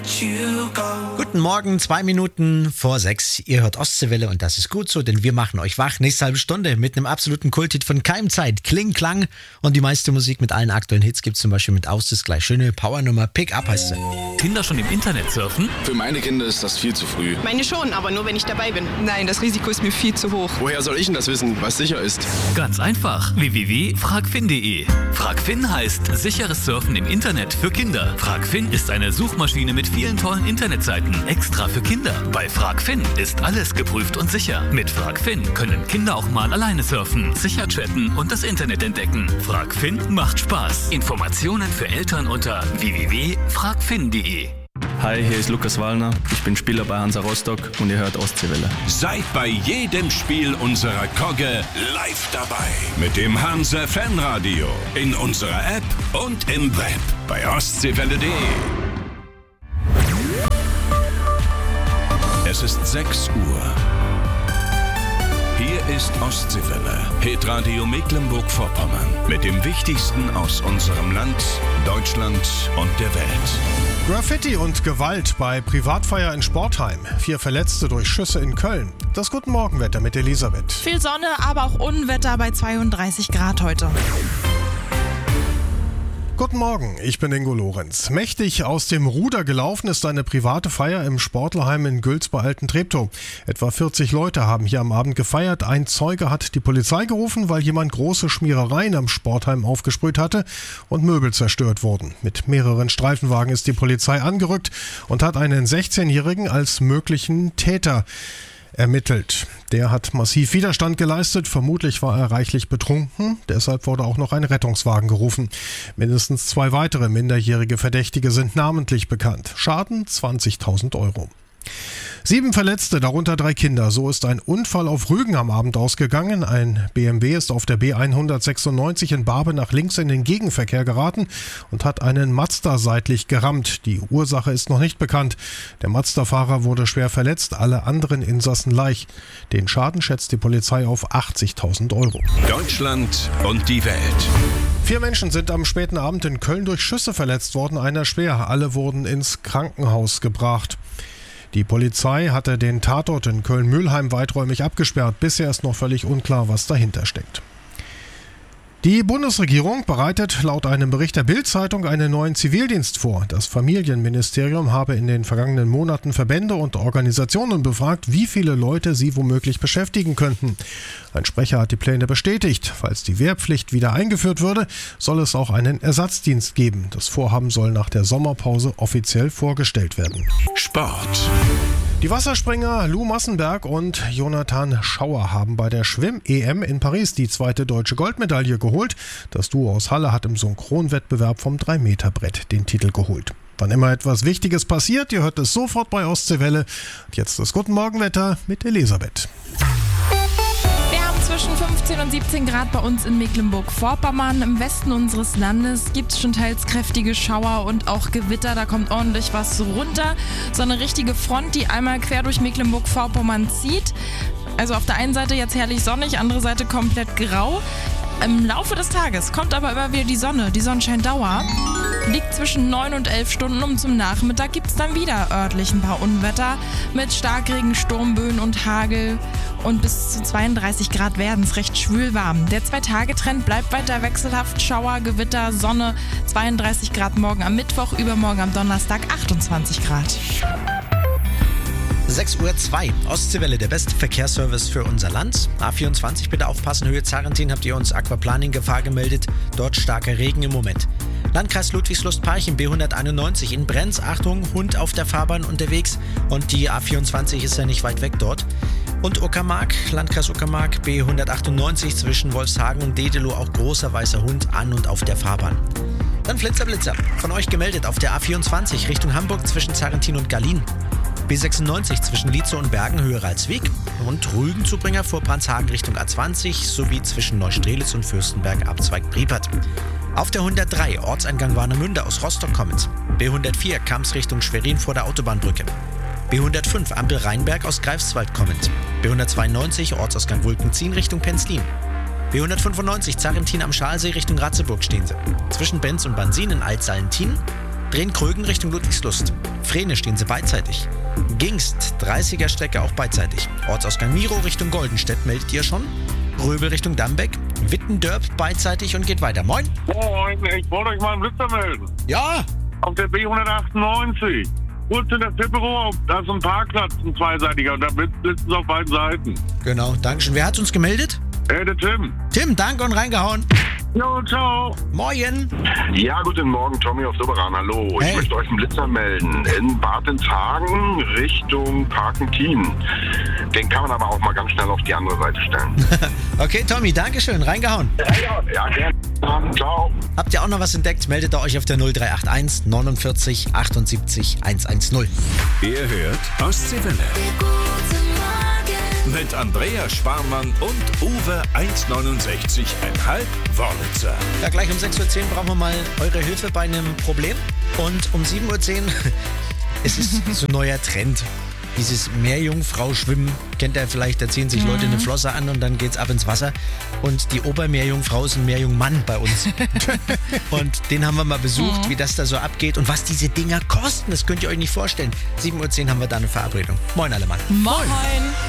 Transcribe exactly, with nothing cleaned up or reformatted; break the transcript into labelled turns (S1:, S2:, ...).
S1: Guten Morgen, zwei Minuten vor sechs. Ihr hört Ostseewelle und das ist gut so, denn wir machen euch wach. Nächste halbe Stunde mit einem absoluten Kulthit von Keimzeit, Kling Klang. Und die meiste Musik mit allen aktuellen Hits gibt's zum Beispiel mit Aus ist gleich schöne Powernummer Pick Up heißt sie.
S2: Kinder schon im Internet surfen?
S3: Für meine Kinder ist das viel zu früh.
S4: Meine schon, aber nur wenn ich dabei bin.
S5: Nein, das Risiko ist mir viel zu hoch.
S3: Woher soll ich denn das wissen, was sicher ist?
S2: Ganz einfach. w w w punkt fragfin punkt de. Fragfin heißt sicheres Surfen im Internet für Kinder. Fragfin ist eine Suchmaschine mit vielen tollen Internetseiten, extra für Kinder. Bei Fragfin ist alles geprüft und sicher. Mit Fragfin können Kinder auch mal alleine surfen, sicher chatten und das Internet entdecken. Fragfin macht Spaß. Informationen für Eltern unter w w w punkt fragfin punkt de.
S6: Hi, hier ist Lukas Wallner. Ich bin Spieler bei Hansa Rostock und ihr hört Ostseewelle.
S7: Seid bei jedem Spiel unserer Kogge live dabei. Mit dem Hansa Fanradio, in unserer App und im Web bei ostseewelle punkt de. Es ist sechs Uhr. Hier ist Ostseewelle, Hitradio Mecklenburg-Vorpommern. Mit dem Wichtigsten aus unserem Land, Deutschland und der Welt.
S8: Graffiti und Gewalt bei Privatfeier in Sportheim. Vier Verletzte durch Schüsse in Köln. Das Guten Morgenwetter mit Elisabeth.
S9: Viel Sonne, aber auch Unwetter bei zweiunddreißig Grad heute.
S8: Guten Morgen, ich bin Ingo Lorenz. Mächtig aus dem Ruder gelaufen ist eine private Feier im Sportlerheim in Gülz bei Alten-Treptow. Etwa vierzig Leute haben hier am Abend gefeiert. Ein Zeuge hat die Polizei gerufen, weil jemand große Schmierereien am Sportheim aufgesprüht hatte und Möbel zerstört wurden. Mit mehreren Streifenwagen ist die Polizei angerückt und hat einen sechzehnjährigen als möglichen Täter ermittelt. Der hat massiv Widerstand geleistet, vermutlich war er reichlich betrunken, deshalb wurde auch noch ein Rettungswagen gerufen. Mindestens zwei weitere minderjährige Verdächtige sind namentlich bekannt. Schaden zwanzigtausend Euro. Sieben Verletzte, darunter drei Kinder. So ist ein Unfall auf Rügen am Abend ausgegangen. Ein B M W ist auf der B hundertsechsundneunzig in Barbe nach links in den Gegenverkehr geraten und hat einen Mazda seitlich gerammt. Die Ursache ist noch nicht bekannt. Der Mazda-Fahrer wurde schwer verletzt, alle anderen Insassen leicht. Den Schaden schätzt die Polizei auf achtzigtausend Euro.
S7: Deutschland und die Welt.
S8: Vier Menschen sind am späten Abend in Köln durch Schüsse verletzt worden, einer schwer. Alle wurden ins Krankenhaus gebracht. Die Polizei hatte den Tatort in Köln-Mülheim weiträumig abgesperrt. Bisher ist noch völlig unklar, was dahinter steckt. Die Bundesregierung bereitet laut einem Bericht der Bild-Zeitung einen neuen Zivildienst vor. Das Familienministerium habe in den vergangenen Monaten Verbände und Organisationen befragt, wie viele Leute sie womöglich beschäftigen könnten. Ein Sprecher hat die Pläne bestätigt. Falls die Wehrpflicht wieder eingeführt würde, soll es auch einen Ersatzdienst geben. Das Vorhaben soll nach der Sommerpause offiziell vorgestellt werden.
S7: Sport.
S8: Die Wasserspringer Lou Massenberg und Jonathan Schauer haben bei der Schwimm-E M in Paris die zweite deutsche Goldmedaille geholt. Das Duo aus Halle hat im Synchronwettbewerb vom drei Meter Brett den Titel geholt. Wann immer etwas Wichtiges passiert, ihr hört es sofort bei Ostseewelle. Und jetzt das Guten Morgenwetter mit Elisabeth.
S9: Zwischen fünfzehn und siebzehn Grad bei uns in Mecklenburg-Vorpommern. Im Westen unseres Landes gibt es schon teils kräftige Schauer und auch Gewitter. Da kommt ordentlich was runter. So eine richtige Front, die einmal quer durch Mecklenburg-Vorpommern zieht. Also auf der einen Seite jetzt herrlich sonnig, andere Seite komplett grau. Im Laufe des Tages kommt aber immer wieder die Sonne. Die Sonnenscheindauer liegt zwischen neun und elf Stunden. Um zum Nachmittag gibt es dann wieder örtlich ein paar Unwetter mit Starkregen, Sturmböen und Hagel. Und bis zu zweiunddreißig Grad werden es recht schwül warm. Der Zwei-Tage-Trend bleibt weiter wechselhaft. Schauer, Gewitter, Sonne, zweiunddreißig Grad morgen am Mittwoch, übermorgen am Donnerstag achtundzwanzig Grad.
S1: sechs Uhr zwei. Ostseewelle, der beste Verkehrsservice für unser Land. A vierundzwanzig, bitte aufpassen, Höhe Zarentin, habt ihr uns Aquaplaning-Gefahr gemeldet. Dort starker Regen im Moment. Landkreis Ludwigslust-Parchim, B hunderteinundneunzig in Brenz. Achtung, Hund auf der Fahrbahn unterwegs. Und die A vierundzwanzig ist ja nicht weit weg dort. Und Uckermark, Landkreis Uckermark, B hundertachtundneunzig zwischen Wolfshagen und Dedelow, auch großer weißer Hund an und auf der Fahrbahn. Dann Flitzer Blitzer, von euch gemeldet auf der A vierundzwanzig Richtung Hamburg zwischen Zarentin und Gallien. B sechsundneunzig zwischen Lietzow und Bergen, Höhe Ralsweg. Und Rügenzubringer vor Panshagen Richtung A zwanzig sowie zwischen Neustrelitz und Fürstenberg Abzweig Priepert. Auf der hundertdrei, Ortseingang Warnemünde aus Rostock kommend. B hundertvier, Kamps Richtung Schwerin vor der Autobahnbrücke. B hundertfünf, Ampel Rheinberg aus Greifswald kommend. B hundertzweiundneunzig, Ortsausgang Wulkenzien Richtung Penzlin. B hundertfünfundneunzig, Zarentin am Schalsee Richtung Ratzeburg stehen sie. Zwischen Benz und Bansin in Altsalentin. drehen Krögen Richtung Ludwigslust. Vrene stehen sie beidseitig. Gingst, dreißiger Strecke auch beidseitig. Ortsausgang Miro Richtung Goldenstedt meldet ihr schon. Röbel Richtung Dambeck. Wittendörp beidseitig und geht weiter. Moin.
S10: Moin, ich wollte euch mal einen Blitzer melden.
S1: Ja.
S10: Auf der B hundertachtundneunzig. Kurz in der Tippero, da ist ein Parkplatz, ein zweiseitiger, und da blitzt es auf beiden Seiten.
S1: Genau, Dankeschön. Wer hat uns gemeldet?
S10: Äh, der Tim.
S1: Tim, danke und reingehauen.
S10: Jo, ciao.
S1: Moin.
S11: Ja, guten Morgen, Tommy aus Doberan. Hallo.
S1: Hey.
S11: Ich möchte euch einen Blitzer melden. In Bartenshagen Richtung Parkentien. Den kann man aber auch mal ganz schnell auf die andere Seite stellen.
S1: Okay, Tommy, Dankeschön. Reingehauen.
S11: Ja, gerne. Ciao.
S1: Habt ihr auch noch was entdeckt? Meldet ihr euch auf der null drei acht eins neunundvierzig achtundsiebzig hundertzehn.
S7: Ihr hört Ostseewelle. Mit Andreas Sparmann und Uwe eins neunundsechzig Komma fünf Wörlitzer.
S1: Ja, gleich um sechs Uhr zehn brauchen wir mal eure Hilfe bei einem Problem. Und um sieben Uhr zehn es ist so ein neuer Trend. Dieses Meerjungfrau-Schwimmen, kennt ihr vielleicht, da ziehen sich Leute eine Flosse an und dann geht's ab ins Wasser. Und die Obermeerjungfrau ist ein Meerjungmann bei uns. Und den haben wir mal besucht, wie das da so abgeht und was diese Dinger kosten, das könnt ihr euch nicht vorstellen. sieben Uhr zehn haben wir da eine Verabredung. Moin alle Mann.
S9: Moin.